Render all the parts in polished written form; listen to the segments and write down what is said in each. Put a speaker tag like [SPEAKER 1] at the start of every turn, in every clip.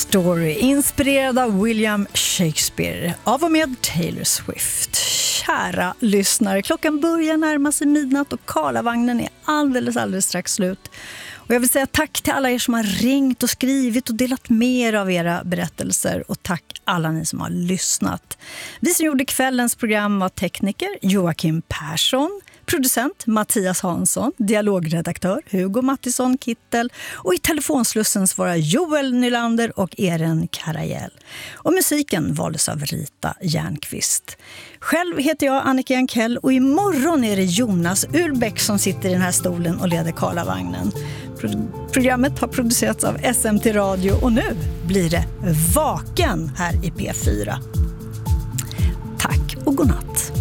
[SPEAKER 1] Story, inspirerad av William Shakespeare, av och med Taylor Swift. Kära lyssnare, klockan börjar närma sig midnatt och Karlavagnen är alldeles strax slut. Och jag vill säga tack till alla er som har ringt och skrivit och delat med er av era berättelser. Och tack alla ni som har lyssnat. Vi som gjorde kvällens program var tekniker Joakim Persson, producent Mattias Hansson, dialogredaktör Hugo Mattisson Kittel och i telefonslussen svarar Joel Nylander och Eren Karajel. Och musiken valdes av Rita Järnqvist. Själv heter jag Annika Jankell och imorgon är det Jonas Urbeck som sitter i den här stolen och leder Karlavagnen. Programmet har producerats av SMT Radio och nu blir det Vaken här i P4. Tack och godnatt.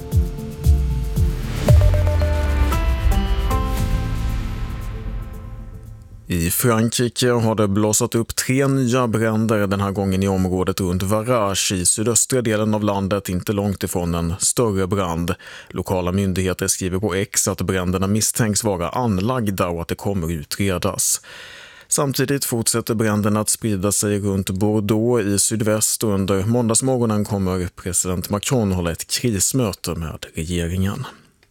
[SPEAKER 2] I Frankrike har det blossat upp 3 nya bränder den här gången i området runt Varage i sydöstra delen av landet, inte långt ifrån en större brand. Lokala myndigheter skriver på X att bränderna misstänks vara anlagda och att det kommer utredas. Samtidigt fortsätter bränderna att sprida sig runt Bordeaux i sydväst och under måndagsmorgonen kommer president Macron hålla ett krismöte med regeringen.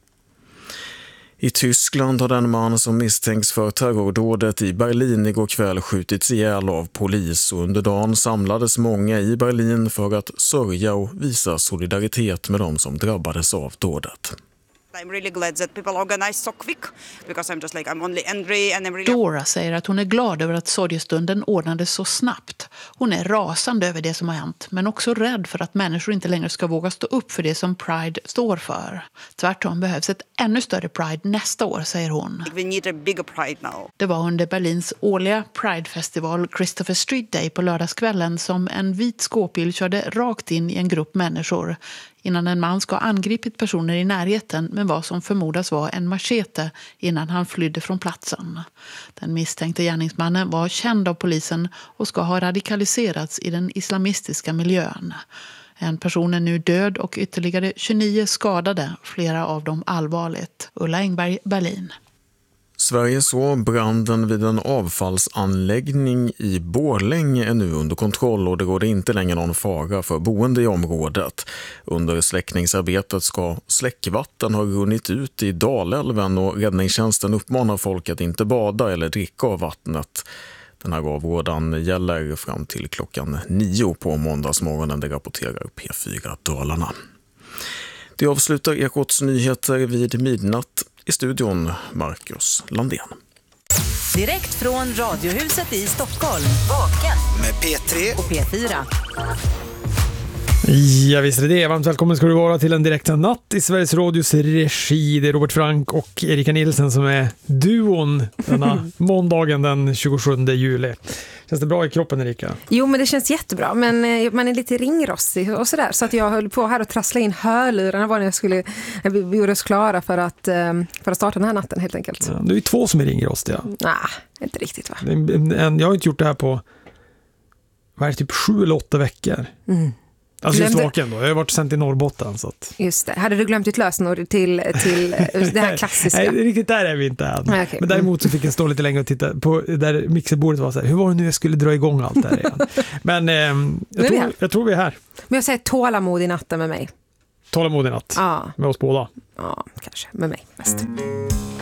[SPEAKER 2] I Tyskland har den man som misstänks för terrordådet i Berlin igår kväll skjutits ihjäl av polis och under dagen samlades många i Berlin för att sörja och visa solidaritet med de som drabbades av dådet.
[SPEAKER 3] I'm really glad that people organize so quick because I'm only angry and I'm really...
[SPEAKER 4] Dora säger att hon är glad över att sorgestunden ordnades så snabbt. Hon är rasande över det som har hänt, men också rädd för att människor inte längre ska våga stå upp för det som Pride står för. Tvärtom behövs ett ännu större Pride nästa år, säger hon.
[SPEAKER 3] We need a bigger Pride now.
[SPEAKER 4] Det var under Berlins årliga Pride-festival Christopher Street Day på lördagskvällen som en vit skåpbil körde rakt in i en grupp människor innan en man ska ha angripit personer i närheten med vad som förmodas vara en machete innan han flydde från platsen. Den misstänkte gärningsmannen var känd av polisen och ska ha radikaliserats i den islamistiska miljön. En person är nu död och ytterligare 29 skadade, flera av dem allvarligt. Ulla Engberg, Berlin.
[SPEAKER 2] Sverige så branden vid en avfallsanläggning i Borlänge är nu under kontroll och det råder inte längre någon fara för boende i området. Under släckningsarbetet ska släckvatten ha runnit ut i Dalälven och räddningstjänsten uppmanar folk att inte bada eller dricka av vattnet. Den här avrådan gäller fram till klockan 9 på måndagsmorgonen, det rapporterar P4 Dalarna. Det avslutar Ekots nyheter vid midnatt. I studion Marcus Landén.
[SPEAKER 5] Direkt från Radiohuset i Stockholm. Vaken
[SPEAKER 6] med P3
[SPEAKER 5] och P4.
[SPEAKER 7] Ja, visst är det. Varmt välkommen ska du vara till en direkta natt i Sveriges Radios regi. Det är Robert Frank och Erika Nilsson som är duon denna måndagen den 27 juli. Känns det bra i kroppen, Erika?
[SPEAKER 8] Jo, men det känns jättebra. Men man är lite ringrostig och sådär. Så att jag höll på här och trassla in hörlurarna var när vi gjorde oss klara för att starta den här natten helt enkelt.
[SPEAKER 7] Ja, det är ju 2 som är ringrostiga.
[SPEAKER 8] Nej, inte riktigt va?
[SPEAKER 7] Jag har inte gjort det här på typ 7 eller 8 veckor. Mm. Alltså just vaken då. Jag har varit sänt i Norrbotten. Så att...
[SPEAKER 8] Just det. Hade du glömt ditt lösenord till det här klassiska?
[SPEAKER 7] Nej, riktigt där är vi inte än.
[SPEAKER 8] Nej, okay.
[SPEAKER 7] Men däremot så fick jag stå lite längre och titta på där mixerbordet var så här. Hur var det nu jag skulle dra igång allt där igen? Men jag tror vi är här.
[SPEAKER 8] Men jag säger tålamod i natten med mig.
[SPEAKER 7] Tålamod i natt.
[SPEAKER 8] Ja.
[SPEAKER 7] Med oss båda.
[SPEAKER 8] Ja, kanske. Med mig mest.